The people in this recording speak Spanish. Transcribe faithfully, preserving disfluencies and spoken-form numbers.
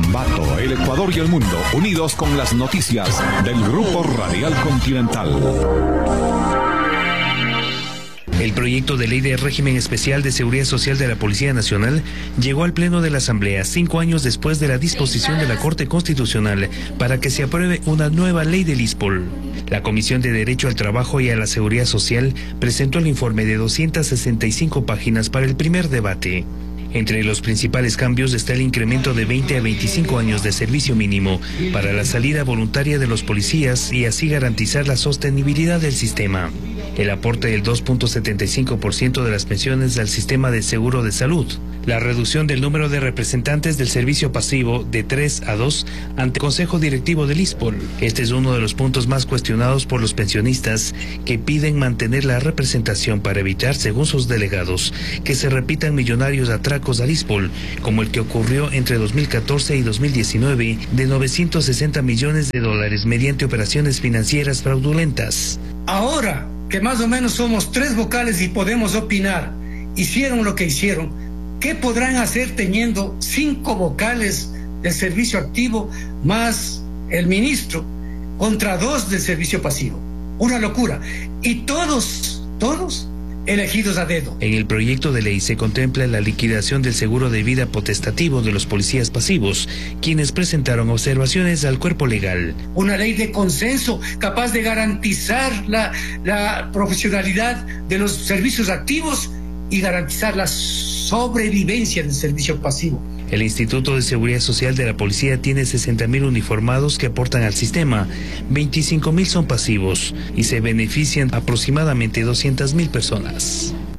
Ambato, el Ecuador y el mundo, unidos con las noticias del Grupo Radial Continental. El proyecto de ley de régimen especial de seguridad social de la Policía Nacional llegó al Pleno de la Asamblea cinco años después de la disposición de la Corte Constitucional para que se apruebe una nueva ley del ISPOL. La Comisión de Derecho al Trabajo y a la Seguridad Social presentó el informe de doscientas sesenta y cinco páginas para el primer debate. Entre los principales cambios está el incremento de veinte a veinticinco años de servicio mínimo para la salida voluntaria de los policías y así garantizar la sostenibilidad del sistema. El aporte del dos punto setenta y cinco por ciento de las pensiones al sistema de seguro de salud. La reducción del número de representantes del servicio pasivo de tres a dos ante el Consejo Directivo del ISPOL. Este es uno de los puntos más cuestionados por los pensionistas que piden mantener la representación para evitar, según sus delegados, que se repitan millonarios atracos al ISPOL, como el que ocurrió entre dos mil catorce y dos mil diecinueve de novecientos sesenta millones de dólares mediante operaciones financieras fraudulentas. Ahora que más o menos somos tres vocales y podemos opinar, hicieron lo que hicieron, ¿qué podrán hacer teniendo cinco vocales del servicio activo más el ministro contra dos del servicio pasivo? Una locura. Y todos, todos elegidos a dedo. En el proyecto de ley se contempla la liquidación del seguro de vida potestativo de los policías pasivos, quienes presentaron observaciones al cuerpo legal. Una ley de consenso capaz de garantizar la, la profesionalidad de los servicios activos y garantizar la sobrevivencia del servicio pasivo. El Instituto de Seguridad Social de la Policía tiene sesenta mil uniformados que aportan al sistema, veinticinco mil son pasivos y se benefician aproximadamente doscientas mil personas.